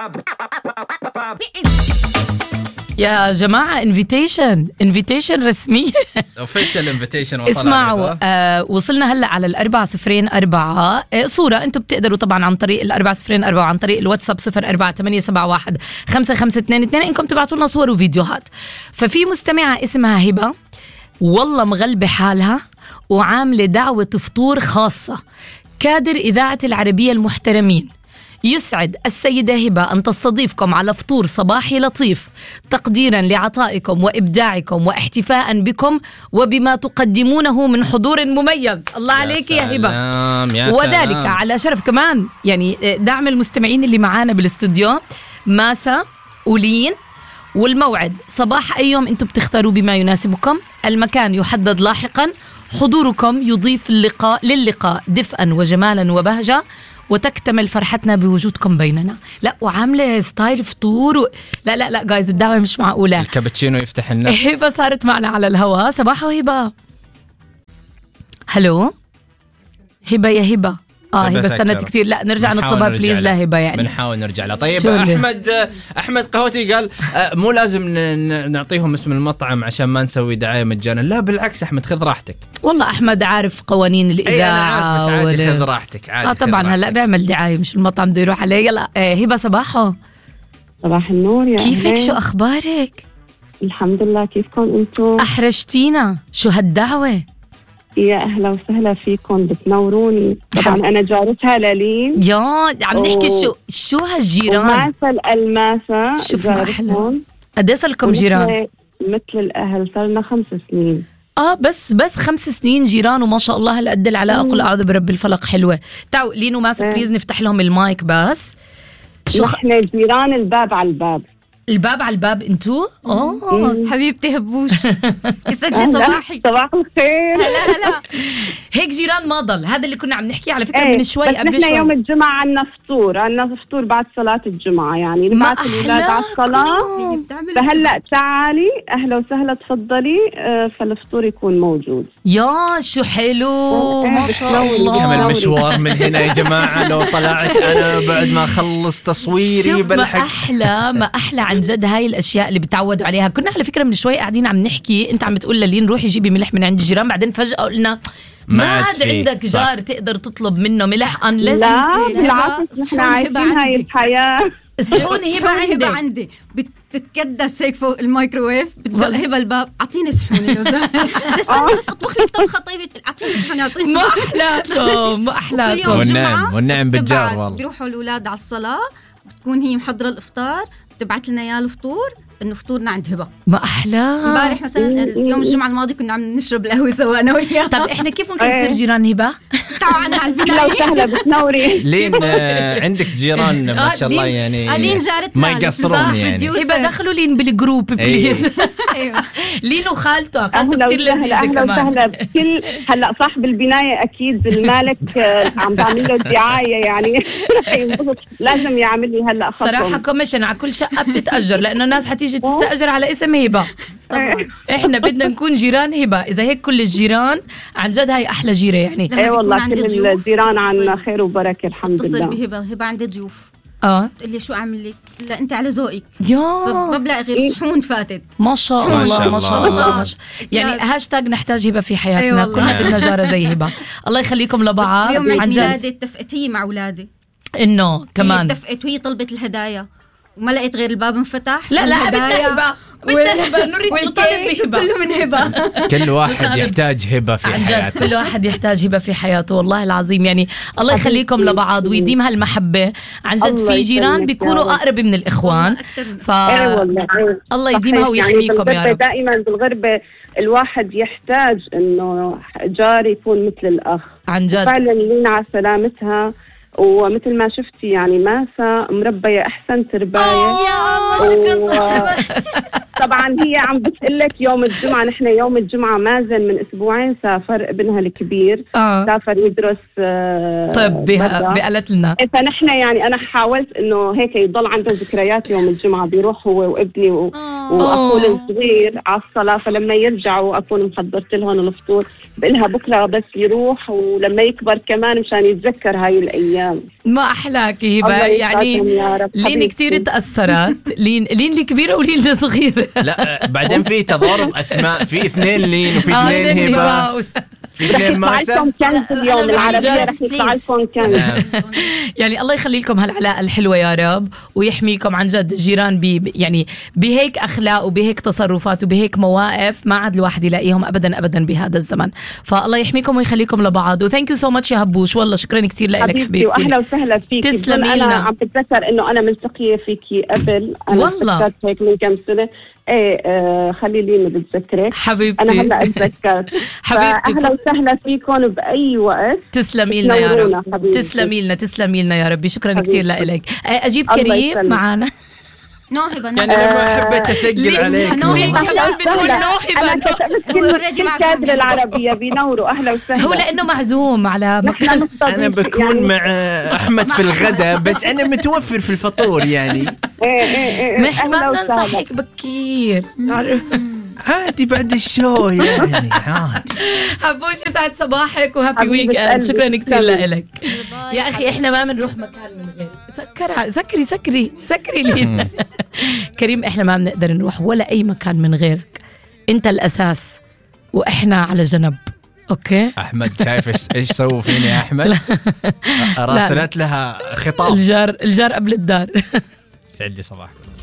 يا جماعة انفيتيشن رسمية. اوفيشال انفيتيشن. اسمعوا، وصلنا هلأ على 404 صورة. انتم بتقدروا طبعا عن طريق 404 وعن طريق الواتساب 0487155222 انكم تبعتوا لنا صور وفيديوهات. ففي مستمعة اسمها هبة، والله مغلبة حالها وعاملة دعوة فطور خاصة. كادر إذاعة العربية المحترمين، يسعد السيدة هبة أن تستضيفكم على فطور صباحي لطيف تقديرا لعطائكم وإبداعكم واحتفاء بكم وبما تقدمونه من حضور مميز. الله عليك يا هبة. وذلك على شرف كمان يعني دعم المستمعين اللي معانا بالاستوديو ماسا ولين. والموعد صباح أي يوم أنتم بتختاروا بما يناسبكم. المكان يحدد لاحقا. حضوركم يضيف للقاء دفئا وجمالا وبهجة، وتكتمل فرحتنا بوجودكم بيننا. لا وعامله ستايل فطور لا جايز الدعوه مش معقوله. الكابتشينو يفتح لنا. هبه صارت معنا على الهواء. صباح هبه. هلو هبه يا هبه. هبه استنت كثير. لا نرجع نطلبها بليز لهبه يعني. بنحاول نرجع لها. طيب احمد قهوتي قال مو لازم نعطيهم اسم المطعم عشان ما نسوي دعايه مجانا. لا بالعكس احمد خذ راحتك. والله احمد عارف قوانين الاذاعه. انا عارف بس عادي خذ راحتك عادي. طبعا هلا بيعمل دعايه مش المطعم بده يروح عليه. يلا هبه صباحو. صباح النور يا كيفك أهلين. شو اخبارك؟ الحمد لله. كيفكم انتم؟ احرجتينا. شو هالدعوه؟ يا أهلا وسهلا فيكم بتنوروني. طبعا أنا جارتها لالين. يا عم نحكي شو هالجيران وماسة الماسة. شوف ما أحلى. قد إيه صار لكم جيران؟ مثل الأهل صارنا 5 سنين. بس 5 سنين جيران وما شاء الله هالقد العلاقة. قل أعوذ برب الفلق. حلوة. تعالوا لين وماسة بليز نفتح لهم المايك بس. احنا جيران الباب على الباب. الباب على الباب انتو؟ حبيبتي هبوش. يسعد لي صباحي. صباح الخير. هلا هيك جيران ما ضل. هذا اللي كنا عم نحكي على فكرة من شوي بس قبل شوي. يوم الجمعة عنا فطور بعد صلاة الجمعة يعني نبعث الأولاد على الصلاة. فهلأ تعالي أهلا وسهلا تفضلي. فالفطور يكون موجود. يا شو حلو ما شاء الله. كم المشوار من هنا يا جماعة. لو طلعت أنا بعد ما أخلص تصويري بالحق. ما أحلى عن جد هاي الأشياء اللي بتعودوا عليها. كنا على فكرة من شوي قاعدين عم نحكي. أنت عم تقول لين روحي جيبي ملح من عند الجيران. بعدين فجأة قلنا ما عاد عندك جار تقدر تطلب منه ملح unless. لا بالعكس نحن عايشين هاي الحياة. الصحون هبة عندي بتتكدس هيك فوق الميكروويف. بدق هبة الباب أعطيني صحوني لو زال. بس أطبخ لك طبخة طيبة. أعطيني صحوني أعطيني. ما أحلاكم. كل يوم جمعة والنعم بالجار والله. بيروحوا الأولاد على الصلاة بتكون هي محضرة الإفطار بتبعت لنا إياه الفطور. إنه فطورنا عند هبة. ما أحلى. امبارح مثلا يوم الجمعة الماضي كنا عم نشرب القهوة سوا أنا وياه. طب إحنا كيف ممكن نصير جيران هبة؟ طبعا على البداية. لو سهلة بتنوري. لين عندك جيران ما شاء الله يعني. لين جارتنا ما يقصرون يعني. هبة دخلوا لين بالجروب بليز. أيوة. لين وخالته كتير لذيذة كمان. كل هلا صاحب البناية أكيد المالك عم بعمل له دعاية يعني. لازم يعمل لي هلا خطوة. صراحة كوميشن على كل شقة بتتأجر لأنه الناس حتيجي تستأجر على اسم هبة. احنا بدنا نكون جيران هبة. إذا هيك كل الجيران عن جد هاي أحلى جيرة يعني. اي والله كل الجيران عنا خير وبركة الحمد لله. اتصل بهبة عندي ضيوف. تقول لي شو أعمل لك؟ لا أنت على ذوقك. ما بلاقي غير صحون فاتت. ما شاء الله ما شاء الله. يعني هاشتاج نحتاج هبة في حياتنا. كلنا بدنا جارة زي هبة. الله يخليكم لبعض. يوم عيد ميلادي اتفقت هي مع أولادي إنه كمان اتفقت وهي طلبت الهدايا وما لقيت غير الباب انفتح. لا بدنا هبة نريد نطالب بهبة. كله من هبة. كل واحد يحتاج هبة في حياته. كل واحد يحتاج هبة في حياته. والله العظيم يعني الله يخليكم لبعض ويديم هالمحبة. عن جد في جيران بيكونوا أقرب من الإخوان. الله يديمها ويحميكم يا رب. دائما بالغربة الواحد يحتاج إنه جار يكون مثل الأخ. عن جد فعلا لين على سلامتها. ومثل ما شفتي يعني ماسة مربية أحسن ترباية. طبعا هي عم بتقلك يوم الجمعة، نحن يوم الجمعة مازن من أسبوعين سافر ابنها الكبير سافر يدرس طب بقالت لنا. فنحن يعني أنا حاولت إنه هيك يضل عنده ذكريات يوم الجمعة، بيروح هو وابني وأخوه الصغير على الصلاة، فلما يرجعوا أكون محضرت لهم الفطور بقلها بكرة بس يروح، ولما يكبر كمان مشان يتذكر هاي الأيام. ما أحلاكي هبة، يعني لين كتير تأثرت، لين الكبيرة ولين الصغيرة. لا بعدين في تضارب أسماء، في 2 لين وفي 2 هبة، في 2 ماسة. اليوم العربية رح يطلع لكم كنز. يعني الله يخلي لكم هالعلاقة الحلوة يا رب، ويحميكم عن جد الجيران يعني بهيك أخلاق وبهيك تصرفات وبهيك مواقف ما عاد الواحد يلاقيهم أبدا أبدا بهذا الزمن. فالله يحميكم ويخليكم لبعض. وثانك يو سو ماتش يا هبوش، والله شكرا كتير لك حبيبتي، واهلا وسهلا فيك. تسلمي لنا. انا عم بتذكر انه انا ملتقيه فيكي قبل، انا والله هيك من كم سنه. ايه خلي لي بتذكرك حبيبتي، انا هلا اتذكرت. حبيبتي اهلا وسهلا فيكم باي وقت. تسلمي لنا يا رب، تسلمي لنا يا ربي، شكرا كتير لك. اجيب كريم معنا نوهبة يعني لما حبيت أثقل عليك نوهبة كادر العربية بينوروا. أهلا وسهلا. هو لأنه معزوم على مكان. أنا بكون مع أحمد في الغداء، بس أنا متوفر في الفطور يعني. ما ننصحك بكير عادي بعد الشو يعني عادي. حبوش يسعد صباحك وهابي ويك اند. شكرا كتير لك يا أخي. إحنا ما بنروح مكان من غير سكري لينا. كريم إحنا ما بنقدر نروح ولا أي مكان من غيرك، أنت الأساس وإحنا على جنب. أوكي أحمد شايف إيش سووا فيني يا أحمد؟ راسلت لها خطاب الجار قبل الدار. سعد لي صباحك.